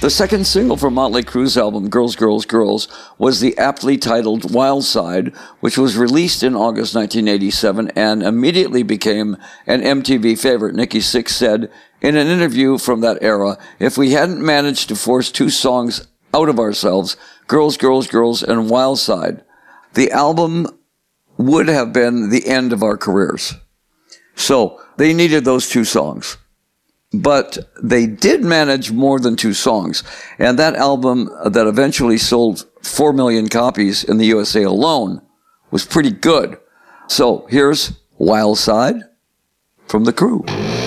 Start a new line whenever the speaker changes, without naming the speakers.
The second single from Motley Crue's album, Girls, Girls, Girls, was the aptly titled Wild Side, which was released in August 1987 and immediately became an MTV favorite. Nikki Sixx said in an interview from that era, "If we hadn't managed to force two songs out of ourselves, Girls, Girls, Girls and Wild Side, the album would have been the end of our careers." So they needed those two songs. But they did manage more than two songs. And that album that eventually sold 4 million copies in the USA alone was pretty good. So here's Wild Side from The Crue.